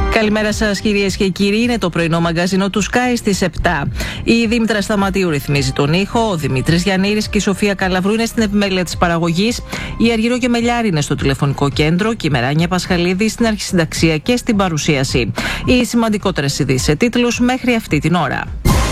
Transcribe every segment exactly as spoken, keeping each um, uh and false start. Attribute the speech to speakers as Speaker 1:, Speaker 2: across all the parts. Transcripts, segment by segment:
Speaker 1: Καλημέρα σας κυρίες και κύριοι, είναι το πρωινό μαγκαζίνο του Sky στις επτά. Η Δήμητρα Σταματίου ρυθμίζει τον ήχο, ο Δημήτρης Γιαννήρης και η Σοφία Καλαβρού είναι στην επιμέλεια της παραγωγής, η Αργυρό και Μελιάρη είναι στο τηλεφωνικό κέντρο και η Μεράνια Πασχαλίδη στην αρχισυνταξία και στην παρουσίαση. Οι σημαντικότερες ειδήσεις σε τίτλους μέχρι αυτή την ώρα.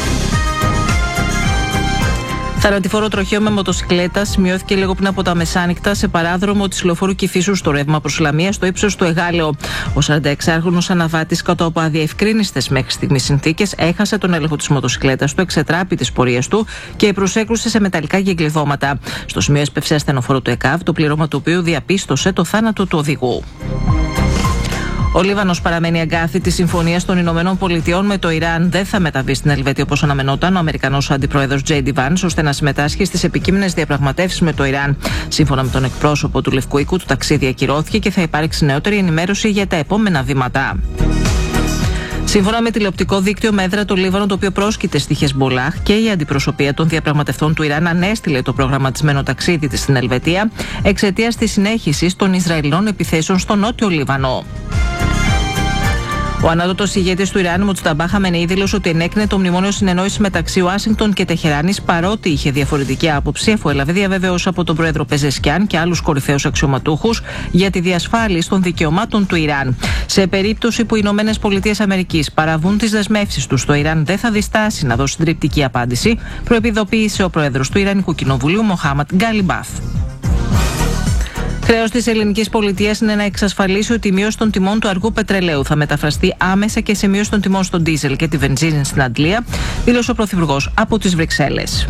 Speaker 1: Θανατηφόρο τροχαίο με μοτοσυκλέτα σημειώθηκε λίγο πριν από τα μεσάνυχτα σε παράδρομο της Λεωφόρου Κηφίσου στο ρεύμα προς Λαμία στο ύψος του Εγάλεο. Ο σαρανταεξάχρονος αναβάτης, κάτω από αδιευκρίνιστες μέχρι στιγμής συνθήκες, έχασε τον έλεγχο της μοτοσυκλέτας του, εξετράπη τις πορείες του και προσέκρουσε σε μεταλλικά γεγκλιδώματα. Στο σημείο έσπευσε ασθενοφόρο του ΕΚΑΒ, το πλήρωμα του οποίου διαπίστωσε το θάνατο του οδηγού. Ο Λίβανος παραμένει αγκάθι της συμφωνίας των Ηνωμένων Πολιτειών με το Ιράν. Δεν θα μεταβεί στην Ελβετία όπως αναμενόταν ο Αμερικανός αντιπρόεδρος τζέι ντι Vance, ώστε να συμμετάσχει στις επικείμενες διαπραγματεύσεις με το Ιράν. Σύμφωνα με τον εκπρόσωπο του Λευκού Οίκου, το ταξίδι ακυρώθηκε και θα υπάρξει νεότερη ενημέρωση για τα επόμενα βήματα. Σύμφωνα με τηλεοπτικό δίκτυο Μέδρα, το Λίβανο, το οποίο πρόσκειται στη Χεσμολάχ, και η αντιπροσωπεία των διαπραγματευτών του Ιράν ανέστειλε το προγραμματισμένο ταξίδι της στην Ελβετία εξαιτίας της συνέχισης των Ισραηλινών επιθέσεων στο νότιο Λίβανο. Ο ανώτατος ηγέτης του Ιράν, Μοτζταμπά Χαμενεή, δήλωσε ότι ενέκρινε το μνημόνιο συνεννόησης μεταξύ Ουάσιγκτον και Τεχεράνης, παρότι είχε διαφορετική άποψη, αφού έλαβε διαβεβαίωση από τον πρόεδρο Πεζεσκιάν και άλλους κορυφαίους αξιωματούχους για τη διασφάλιση των δικαιωμάτων του Ιράν. Σε περίπτωση που οι Ηνωμένες Πολιτείες Αμερικής παραβούν τις δεσμεύσεις τους, το Ιράν δεν θα διστάσει να δώσει συντριπτική απάντηση, προεπιδοποίησε ο πρόεδρος του Ιρανικού Κοινοβουλίου, Μοχάμαντ Γκάλιμπαφ. Χρέος της ελληνικής πολιτείας είναι να εξασφαλίσει ότι η μείωση των τιμών του αργού πετρελαίου θα μεταφραστεί άμεσα και σε μείωση των τιμών στον ντίζελ και τη βενζίνη στην Αντλία, δήλωσε ο Πρωθυπουργός από τις Βρυξέλλες.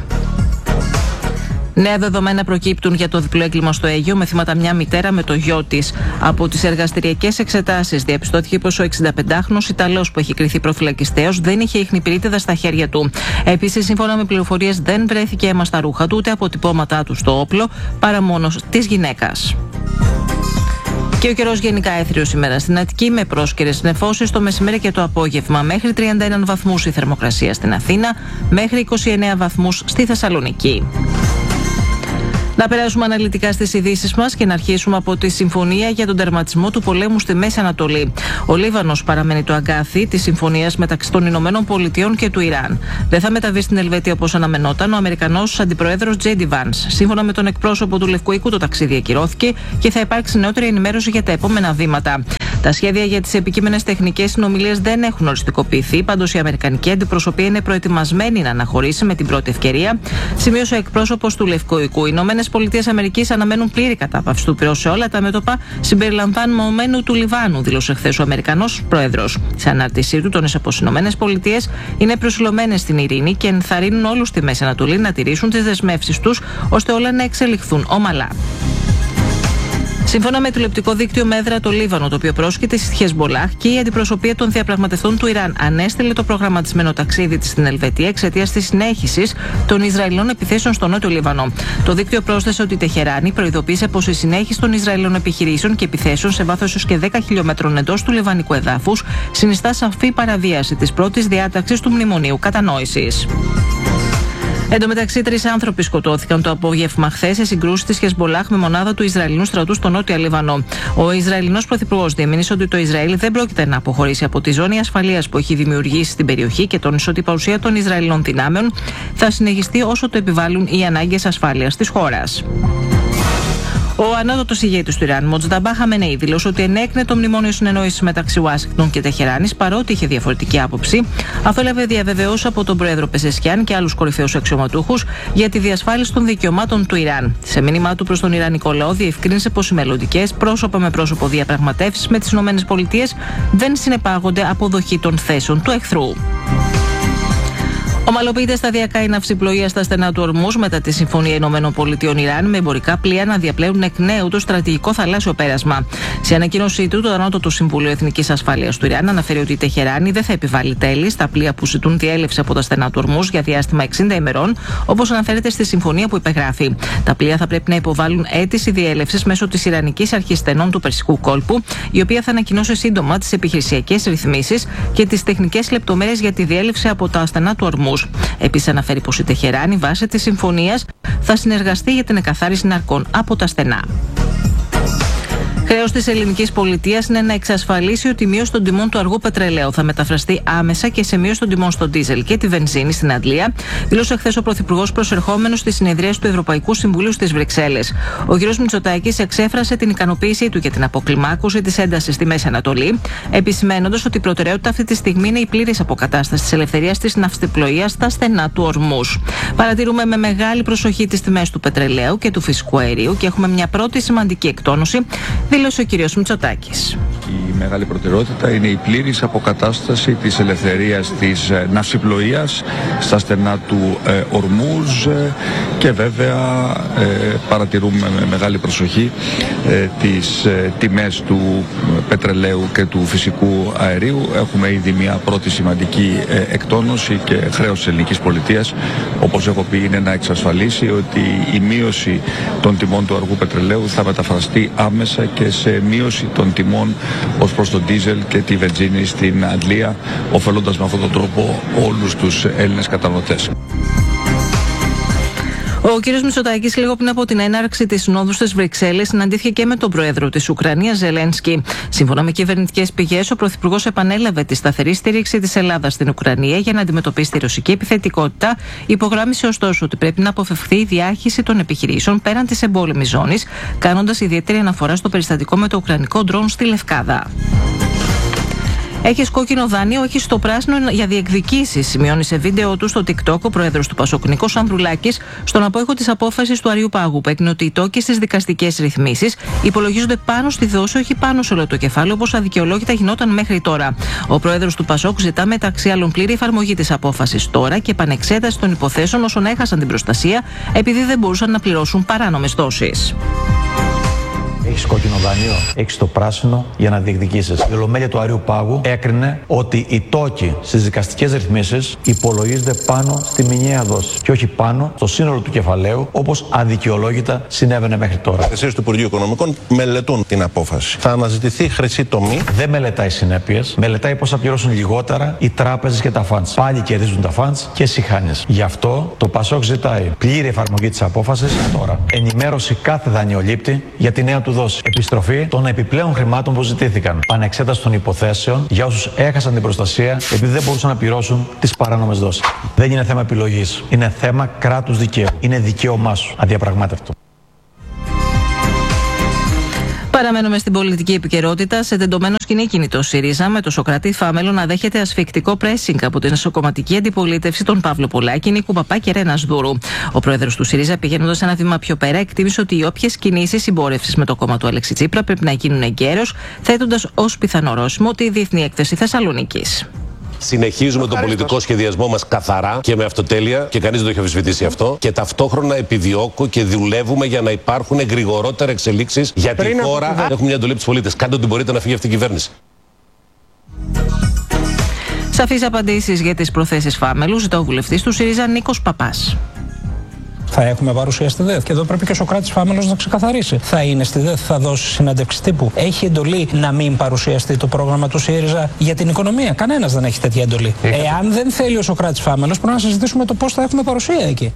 Speaker 1: Νέα δεδομένα προκύπτουν για το διπλό έγκλημα στο Αίγυο, με θύματα μια μητέρα με το γιο της. Από τις εργαστηριακές εξετάσεις διαπιστώθηκε πως ο εξηνταπεντάχρονος Ιταλός, που έχει κριθεί προφυλακιστέος, δεν είχε ιχνηπυρίτιδα στα χέρια του. Επίσης, σύμφωνα με πληροφορίες, δεν βρέθηκε αίμα στα ρούχα του ούτε αποτυπώματά του στο όπλο, παρά μόνο της γυναίκας. Και ο καιρός γενικά έθριος σήμερα στην Αττική, με πρόσκαιρες νεφώσεις το μεσημέρι και το απόγευμα. Μέχρι τριάντα ένα βαθμούς η θερμοκρασία στην Αθήνα, μέχρι είκοσι εννέα βαθμούς στη Θεσσαλονίκη. Να περάσουμε αναλυτικά στις ειδήσεις μας και να αρχίσουμε από τη συμφωνία για τον τερματισμό του πολέμου στη Μέση Ανατολή. Ο Λίβανος παραμένει το αγκάθι της συμφωνίας μεταξύ των Ηνωμένων Πολιτειών και του Ιράν. Δεν θα μεταβεί στην Ελβετία όπως αναμενόταν ο Αμερικανός αντιπρόεδρος τζέι ντι Vance. Σύμφωνα με τον εκπρόσωπο του Λευκού Οίκου, το ταξίδι ακυρώθηκε και θα υπάρξει νεότερη ενημέρωση για τα επόμενα βήματα. Τα σχέδια για τις επικείμενες τεχνικές συνομιλίες δεν έχουν οριστικοποιηθεί, πάντως η Αμερικανική αντιπροσωπεία είναι προετοιμασμένη να αναχωρήσει με την πρώτη ευκαιρία, σημείωσε ο εκπρόσωπος του Λευκού Οίκου. Οι Ηνωμένες Πολιτείες Αμερικής αναμένουν πλήρη κατάπαυση του πυρός σε όλα τα μέτωπα συμπεριλαμβανομένου του Λιβάνου, δήλωσε χθες ο Αμερικανός πρόεδρος. Σε ανάρτησή του, τόνισε πως οι Ηνωμένες Πολιτείες είναι προσιλωμένες στην ειρήνη και ενθαρρύνουν όλους στη Μέση Ανατολή να τηρήσουν τις δεσμεύσεις τους, ώστε όλα να εξελιχθούν ομαλά. Σύμφωνα με τηλεοπτικό δίκτυο Μέδρα, το Λίβανο, το οποίο πρόσκειται στη Χεσμολάχ, και η αντιπροσωπεία των διαπραγματευτών του Ιράν ανέστειλε το προγραμματισμένο ταξίδι της στην Ελβετία εξαιτίας της συνέχισης των Ισραηλινών επιθέσεων στο νότιο Λίβανο. Το δίκτυο πρόσθεσε ότι η Τεχεράνη προειδοποίησε πως η συνέχιση των Ισραηλινών επιχειρήσεων και επιθέσεων σε βάθος έως και δέκα χιλιόμετρων εντός του λιβανικού εδάφους συνιστά σαφή παραβίαση της πρώτης διάταξης του Μνημονίου Κατανόησης. Εν τω μεταξύ, τρεις άνθρωποι σκοτώθηκαν το απόγευμα χθες σε συγκρούσεις της Χεσμολάχ με μονάδα του Ισραηλινού στρατού στο νότιο Λίβανο. Ο Ισραηλινός πρωθυπουργός διεμήνυσε ότι το Ισραήλ δεν πρόκειται να αποχωρήσει από τη ζώνη ασφαλείας που έχει δημιουργήσει στην περιοχή και τόνισε ότι η παρουσία των Ισραηλινών δυνάμεων θα συνεχιστεί όσο το επιβάλλουν οι ανάγκες ασφάλειας της χώρας. Ο ανώτατος ηγέτης του Ιράν, Μοτζταμπά Χαμενεή, δήλωσε ότι ενέκρινε το μνημόνιο συνεννόησης μεταξύ Ουάσιγκτον και Τεχεράνης, παρότι είχε διαφορετική άποψη, αφού έλαβε διαβεβαιώσεις από τον πρόεδρο Πεζεσκιάν και άλλους κορυφαίους αξιωματούχους για τη διασφάλιση των δικαιωμάτων του Ιράν. Σε μήνυμά του προς τον Ιρανικό λαό, διευκρίνησε πως οι μελλοντικές πρόσωπα με πρόσωπο διαπραγματεύσεις με τις ΗΠΑ δεν συνεπάγονται αποδοχή των θέσεων του εχθρού. Ομαλοποιείται σταδιακά η ναυσιπλοεία στα στενά του Ορμούζ μετά τη Συμφωνία Ηνωμένων Πολιτειών Ιράν, με εμπορικά πλοία να διαπλέουν εκ νέου το στρατηγικό θαλάσσιο πέρασμα. Σε ανακοίνωσή του, το Ανώτατο Συμβούλιο Εθνικής Ασφάλειας του Ιράν αναφέρει ότι η Τεχεράνη δεν θα επιβάλλει τέλη στα πλοία που ζητούν διέλευση από τα στενά του Ορμούζ για διάστημα εξήντα ημερών, όπως αναφέρεται στη συμφωνία που υπεγράφει. Τα πλοία θα πρέπει να υποβάλουν αίτηση διέλευσης μέσω της Ιρανικής Αρχής Στενών του Περσικού Κόλπου, η οποία θα ανακοινώσει σύντομα τις επιχειρησιακές ρυθμίσεις και τις τεχνικές λεπτομέρειες για τη διέλευση από τα στενά του Ορμούζ. Επίσης, αναφέρει πως η Τεχεράνη, βάσει της συμφωνίας, θα συνεργαστεί για την εκαθάριση ναρκών από τα στενά. Χρέος της ελληνικής πολιτείας είναι να εξασφαλίσει ότι η μείωση των τιμών του αργού πετρελαίου θα μεταφραστεί άμεσα και σε μείωση των τιμών στο ντίζελ και τη βενζίνη στην Αντλία, δήλωσε χθες ο Πρωθυπουργός προσερχόμενος στη συνεδρίαση του Ευρωπαϊκού Συμβουλίου στις Βρυξέλλες. Ο κ. Μητσοτάκης εξέφρασε την ικανοποίησή του για την αποκλιμάκωση της έντασης στη Μέση Ανατολή, επισημένοντας ότι η προτεραιότητα αυτή τη στιγμή είναι η πλήρης αποκατάσταση της ελευθερίας της ναυσιπλοείας στα στενά του Ορμούζ. Παρατηρούμε με μεγάλη προσοχή τις τιμές του πετρελαίου και του φυσικού αερίου και έχουμε μια πρώτη σημαντική εκτόνωση, δήλωσε ο κ. Μητσοτάκης.
Speaker 2: Η μεγάλη προτεραιότητα είναι η πλήρης αποκατάσταση της ελευθερίας της ε, ναυσιπλοείας στα στενά του ε, Ορμούζ ε, και βέβαια ε, παρατηρούμε με μεγάλη προσοχή ε, τις ε, τιμές του πετρελαίου και του φυσικού αερίου. Έχουμε ήδη μια πρώτη σημαντική ε, εκτόνωση και χρέος της ελληνικής πολιτείας, όπως έχω πει, είναι να εξασφαλίσει ότι η μείωση των τιμών του αργού πετρελαίου θα μεταφραστεί άμεσα και σε μείωση των τιμών ως προς τον ντίζελ και τη βενζίνη στην Αντλία, ωφελώντας με αυτόν τον τρόπο όλους τους Έλληνες καταναλωτές.
Speaker 1: Ο κ. Μητσοτάκης, λίγο πριν από την έναρξη της συνόδου στις Βρυξέλλες, συναντήθηκε και με τον πρόεδρο της Ουκρανίας, Ζελένσκι. Σύμφωνα με κυβερνητικές πηγές, ο πρωθυπουργός επανέλαβε τη σταθερή στήριξη της Ελλάδας στην Ουκρανία για να αντιμετωπίσει τη ρωσική επιθετικότητα. Υπογράμμισε ωστόσο ότι πρέπει να αποφευχθεί η διάχυση των επιχειρήσεων πέραν της εμπόλεμης ζώνης, κάνοντας ιδιαίτερη αναφορά στο περιστατικό με το ουκρανικό ντρόουν στη Λευκάδα. Έχεις κόκκινο δάνειο, έχεις το πράσινο για διεκδικήσεις, σημειώνει σε βίντεο του στο TikTok ο πρόεδρος του Πασόκ Νίκος Ανδρουλάκης, στον απόϊχο της απόφασης του Αριού Πάγου, που έκανε ότι οι τόκοι στις δικαστικές ρυθμίσεις υπολογίζονται πάνω στη δόση, όχι πάνω σε όλο το κεφάλαιο, όπως αδικαιολόγητα γινόταν μέχρι τώρα. Ο πρόεδρος του Πασόκ ζητά μεταξύ άλλων πλήρη εφαρμογή της απόφασης τώρα και επανεξέταση των υποθέσεων όσων έχασαν την προστασία επειδή δεν μπορούσαν να πληρώσουν παράνομες δόσεις.
Speaker 3: Έχεις κόκκινο δάνειο, έχεις το πράσινο για να διεκδικήσεις. Η Ολομέλεια του Αριού Πάγου έκρινε ότι οι τόκοι στις δικαστικές ρυθμίσεις υπολογίζονται πάνω στη μηνιαία δόση και όχι πάνω στο σύνολο του κεφαλαίου, όπως αδικαιολόγητα συνέβαινε μέχρι τώρα. Οι
Speaker 4: εργασίες του Υπουργείου Οικονομικών μελετούν την απόφαση. Θα αναζητηθεί χρυσή τομή.
Speaker 3: Δεν μελετάει συνέπειες, μελετάει πώς θα πληρώσουν λιγότερα οι τράπεζες και τα φαντς. Πάλι κερδίζουν τα φαντς και εσύ χάνεις. Γι' αυτό το Πασόκ ζητάει πλήρη εφαρμογή της απόφασης τώρα. Ενημέρωση κάθε δανειολήπτη για τη νέα του δόση. Επιστροφή των επιπλέον χρημάτων που ζητήθηκαν. Πανεξέταση των υποθέσεων για όσους έχασαν την προστασία επειδή δεν μπορούσαν να πληρώσουν τις παράνομες δόσεις. Δεν είναι θέμα επιλογής. Είναι θέμα κράτους δικαίου. Είναι δικαίωμά σου. Αδιαπραγμάτευτο.
Speaker 1: Παραμένουμε στην πολιτική επικαιρότητα. Σε τεντωμένο σκηνή κινητό ΣΥΡΙΖΑ, με το Σωκράτη Φάμελο να δέχεται ασφικτικό πρέσινγκ από την εσωκομματική αντιπολίτευση των Παύλο Πολάκη, Νίκου Παπά και Ρένα Δούρου. Ο πρόεδρος του ΣΥΡΙΖΑ, πηγαίνοντας ένα βήμα πιο πέρα, εκτίμησε ότι οι όποιες κινήσεις συμπόρευσης με το κόμμα του Αλέξη Τσίπρα πρέπει να γίνουν εγκαίρως, θέτοντας ως πιθανό ορόσημο τη Διεθνή Έκθεση Θεσσαλονίκης.
Speaker 5: Συνεχίζουμε τον πολιτικό σχεδιασμό μας καθαρά και με αυτοτέλεια και κανείς δεν το έχει αμφισβητήσει αυτό. Και ταυτόχρονα επιδιώκω και δουλεύουμε για να υπάρχουν γρηγορότερα εξελίξεις για τη χώρα. Από... Έχουμε μια εντολή από τους πολίτες. Κάντε ό,τι μπορείτε να φύγει αυτή η κυβέρνηση.
Speaker 1: Σαφείς απαντήσεις για τις προθέσεις Φάμελου ζητά ο βουλευτής του ΣΥΡΙΖΑ Νίκος Παπάς.
Speaker 6: Θα έχουμε παρουσία στη ΔΕΘ. Και εδώ πρέπει και ο Σωκράτης Φάμελος να ξεκαθαρίσει. Θα είναι στη ΔΕΘ, θα δώσει συνέντευξη τύπου. Έχει εντολή να μην παρουσιαστεί το πρόγραμμα του ΣΥΡΙΖΑ για την οικονομία. Κανένας δεν έχει τέτοια εντολή. Έχετε. Εάν δεν θέλει ο Σωκράτης Φάμελος, πρέπει να συζητήσουμε το πώς θα έχουμε παρουσία εκεί.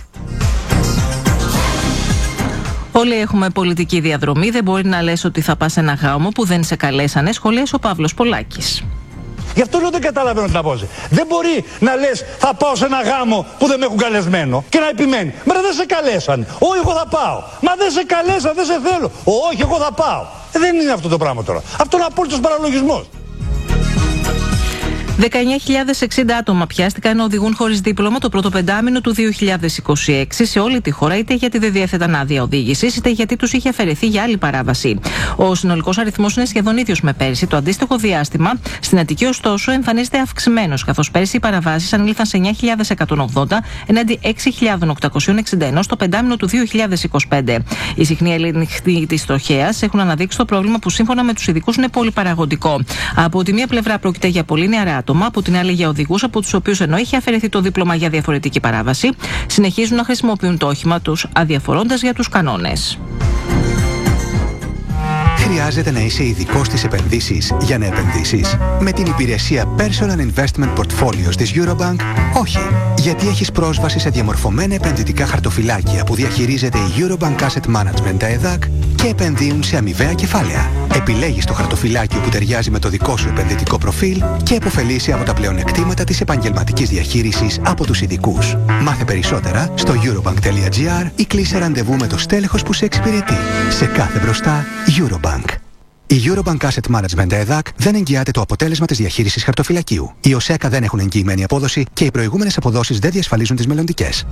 Speaker 1: Όλοι έχουμε πολιτική διαδρομή. Δεν μπορεί να λες ότι θα πας σε ένα γάμο που δεν σε καλέσανε, σχολίασε ο Παύλος Πολάκης.
Speaker 7: Γι' αυτό λέω δεν καταλαβαίνω την απόφαση. Δεν μπορεί να λες θα πάω σε ένα γάμο που δεν με έχουν καλεσμένο και να επιμένει. Μα δεν σε καλέσαν. Όχι, εγώ θα πάω. Μα δεν σε καλέσαν, δεν σε θέλω. Όχι, εγώ θα πάω. Ε, δεν είναι αυτό το πράγμα τώρα. Αυτό είναι απόλυτος παραλογισμός.
Speaker 1: δεκαεννιά χιλιάδες εξήντα άτομα πιάστηκαν να οδηγούν χωρίς δίπλωμα το πρώτο πεντάμινο του δύο χιλιάδες είκοσι έξι σε όλη τη χώρα, είτε γιατί δεν διέθεταν άδεια οδήγησης, είτε γιατί τους είχε αφαιρεθεί για άλλη παράβαση. Ο συνολικός αριθμός είναι σχεδόν ίδιος με πέρσι. Το αντίστοιχο διάστημα στην Αττική, ωστόσο, εμφανίζεται αυξημένος, καθώς πέρσι οι παραβάσεις ανήλθαν σε εννιά χιλιάδες εκατόν ογδόντα εναντί έξι χιλιάδες οκτακόσια εξήντα ένα στο πεντάμινο του δύο χιλιάδες είκοσι πέντε. Οι συχνοί έλεγχοι της τροχέας έχουν αναδείξει το πρόβλημα που σύμφωνα με τους ειδικούς είναι πολυπαραγωγικό. Από τη μία πλευρά πρόκειται για πολύ νεαρά άτομα, από την άλλη για οδηγούς από τους οποίους ενώ είχε αφαιρεθεί το δίπλωμα για διαφορετική παράβαση, συνεχίζουν να χρησιμοποιούν το όχημα τους αδιαφορώντας για τους κανόνες.
Speaker 8: Χρειάζεται να είσαι ειδικός στις επενδύσεις για να επενδύσεις? Με την υπηρεσία Personal Investment Portfolios της Eurobank, όχι. Γιατί έχεις πρόσβαση σε διαμορφωμένα επενδυτικά χαρτοφυλάκια που διαχειρίζεται η Eurobank Asset Management, ΕΔΑΚ, και επενδύουν σε αμοιβαία κεφάλαια. Επιλέγεις το χαρτοφυλάκιο που ταιριάζει με το δικό σου επενδυτικό προφίλ και επωφελείσαι από τα πλεονεκτήματα της επαγγελματικής διαχείρισης από τους ειδικούς. Μάθε περισσότερα στο eurobank.gr ή κλείσε ραντεβού με το στέλεχος που σε εξυπηρετεί. Σε κάθε μπροστά, Eurobank. Η Eurobank Asset Management ΕΔΑΚ δεν εγγυάται το αποτέλεσμα της διαχείρισης χαρτοφυλακίου. Οι ΟΣΕΚΑ δεν έχουν εγγυημένη απόδοση και οι προηγούμενες αποδόσεις δεν διασφαλίζουν τις μελλοντικές.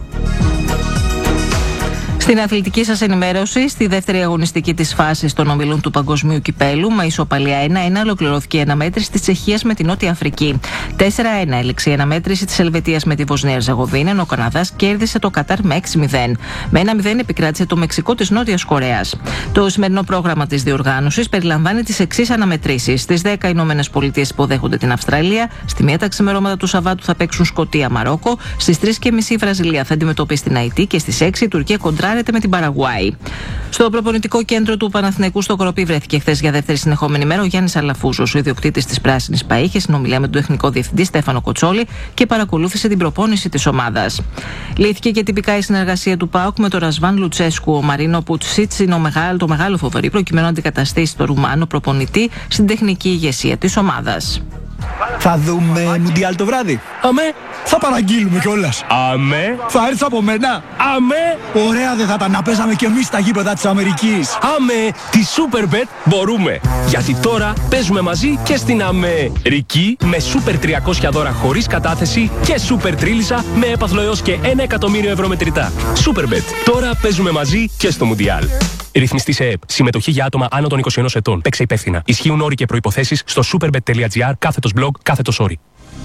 Speaker 1: Στην αθλητική σας ενημέρωση, στη δεύτερη αγωνιστική της φάσης των ομιλών του Παγκοσμίου Κυπέλου, με ισοπαλία ένα ένα ολοκληρώθηκε η αναμέτρηση της Τσεχίας με την Νότια Αφρική. τέσσερα ένα έληξε η αναμέτρηση της Ελβετίας με τη Βοσνία Ερζεγοβίνη, ενώ ο Καναδάς κέρδισε το Κατάρ με έξι μηδέν. Με ένα μηδέν επικράτησε το Μεξικό της Νότιας Κορέας. Το σημερινό πρόγραμμα της διοργάνωσης περιλαμβάνει τις εξής αναμετρήσεις. Στις δέκα οι Ηνωμένες Πολιτείες υποδέχονται την Αυστραλία, στη μία τα ξημερώματα του Σαββάτου θα παίξουν Σκωτία Μαρόκο, στις τρεις και μισή η Βραζιλία θα αντιμετωπίσει την Αϊτή και στις έξι η Τουρκία κοντράρεται με την Παραγουάη. Στο προπονητικό κέντρο του Παναθηναϊκού στο Κοροπή βρέθηκε χθες για δεύτερη συνεχόμενη μέρα ο Γιάννης Αλαφούζος, ο ιδιοκτήτης της Πράσινης ΠΑΗ, είχε συνομιλία με τον τεχνικό διευθυντή Στέφανο Κοτσόλη και παρακολούθησε την προπόνηση της ομάδας. Λύθηκε και τυπικά η συνεργασία του ΠΑΟΚ με τον Ρασβάν Λουτσέσκου. Ο Μαρίνο Πουτσίτς είναι ο μεγάλο, το μεγάλο φοβορί προκειμένου να αντικαταστήσει τον Ρουμάνο προπονητή στην τεχνική ηγεσία της ομάδας.
Speaker 9: Θα δούμε Μουντιάλ το βράδυ. Αμέ. Θα παραγγείλουμε κιόλας.
Speaker 10: Αμέ.
Speaker 9: Θα έρθει από μένα.
Speaker 10: Αμέ.
Speaker 9: Ωραία δεν θα ήταν να παίζαμε κι εμείς στα γήπεδα της Αμερικής.
Speaker 10: Αμέ. Τη Superbet μπορούμε. Γιατί τώρα παίζουμε μαζί και στην Αμερική με Super τριακόσια δώρα χωρίς κατάθεση και Super Τρίλισσα με έπαθλο έως και ένα εκατομμύριο ευρώ μετρητά. Superbet. Τώρα παίζουμε μαζί και στο Μουντιάλ. Ρυθμιστή σε ΕΕΠ. Συμμετοχή για άτομα άνω των είκοσι ενός ετών. Παίξε υπεύθυνα. Ισχύουν όροι και προϋποθέσεις στο superbet.gr κάθετος blog κάθετος όροι.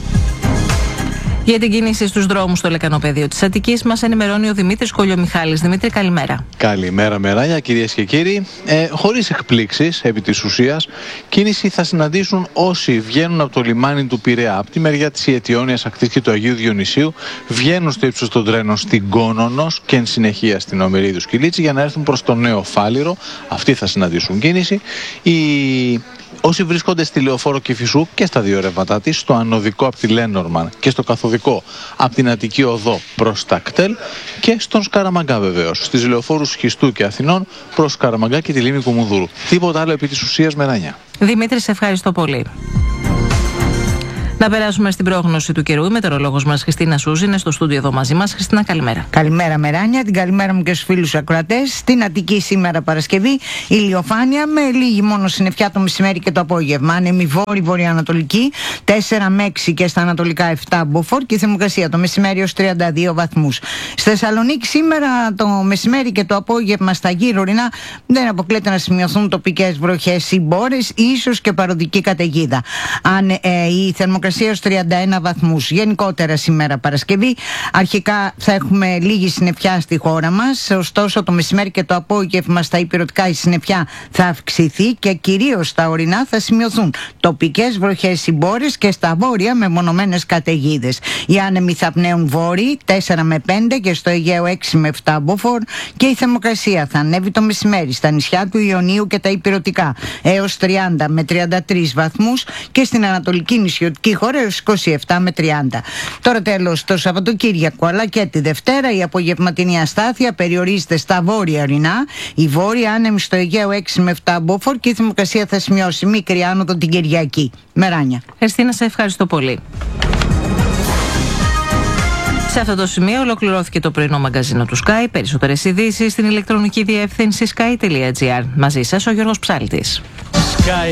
Speaker 1: Για την κίνηση στους δρόμους στο λεκανοπέδιο της Αττικής μας ενημερώνει ο Δημήτρης Κολιομιχάλης. Δημήτρη, καλημέρα.
Speaker 11: Καλημέρα, μεράνια, κυρίες και κύριοι. Ε, χωρίς εκπλήξεις, επί της ουσίας, κίνηση θα συναντήσουν όσοι βγαίνουν από το λιμάνι του Πειραιά. Από τη μεριά της Ιετιώνιας ακτής και του Αγίου Διονυσίου, βγαίνουν στο ύψος των τρένων στην Κόνονος και εν συνεχεία στην Ομηρίδου Σκυλίτση για να έρθουν προς το Νέο Φάληρο. Αυτοί θα συναντήσουν κίνηση. Οι... Όσοι βρίσκονται στη Λεωφόρο Κηφισού και στα δύο ρεύματά της, στο ανωδικό από τη Λένορμαν και στο καθοδικό από την Αττική Οδό προς τα κτέλ και στον Σκαραμαγκά βεβαίως, στις Λεωφόρους Σχιστού και Αθηνών προς Σκαραμαγκά και τη Λίμνη Κουμουνδούρου. Τίποτα άλλο επί της ουσίας, Μεράνια.
Speaker 1: Δημήτρη, σε ευχαριστώ πολύ. Να περάσουμε στην πρόγνωση του καιρού. Η μετεωρολόγος μας Χριστίνα Σούζη είναι στο στούντιο εδώ μαζί μας. Χριστίνα, καλημέρα.
Speaker 12: Καλημέρα, Μεράνια. Την καλημέρα μου και στους φίλους ακροατές. Στην Αττική σήμερα Παρασκευή ηλιοφάνεια με λίγη μόνο συννεφιά το μεσημέρι και το απόγευμα. Άνεμη βόρη-βορειοανατολική τέσσερα με έξι και στα ανατολικά επτά μποφόρ και η θερμοκρασία το μεσημέρι ως τριάντα δύο βαθμούς. Στη Θεσσαλονίκη σήμερα το μεσημέρι και το απόγευμα στα γύρω ορεινά δεν αποκλείεται να σημειωθούν τοπικές βροχές ή μπόρες, ίσως και παροδική καταιγίδα. Αν ε, η θερμοκρασία ως τριάντα ένα βαθμούς. Γενικότερα σήμερα Παρασκευή αρχικά θα έχουμε λίγη συννεφιά στη χώρα μας, ωστόσο το μεσημέρι και το απόγευμα στα υπηρετικά η συννεφιά θα αυξηθεί και κυρίως στα ορεινά θα σημειωθούν τοπικές βροχές ή μπόρες και στα βόρεια με μονομένες καταιγίδες. Οι άνεμοι θα πνέουν βόρειοι τέσσερα με πέντε και στο Αιγαίο έξι με επτά μποφόρ και η θερμοκρασία θα ανέβει το μεσημέρι στα νησιά του Ιωνίου και τα υπηρετικά έως τριάντα με τριάντα τρεις βαθμούς και στην ανατολική νησιωτική χώρα έως είκοσι επτά με τριάντα. Τώρα τέλος το Σαββατοκύριακο αλλά και τη Δευτέρα η απογευματινή αστάθεια περιορίζεται στα βόρεια ορεινά. Η βόρεια άνεμη στο Αιγαίο έξι με επτά μποφόρ και η θερμοκρασία θα σημειώσει μικρή άνοδο την Κυριακή. Μεράνια.
Speaker 1: Χριστίνα, σε ευχαριστώ πολύ. Σε αυτό το σημείο ολοκληρώθηκε το πρωινό μαγκαζίνο του Sky. Περισσότερες ειδήσεις στην ηλεκτρονική διεύθυνση sky τελεία gr. Μαζί σας ο Γιώργος Ψάλτης.
Speaker 13: Sky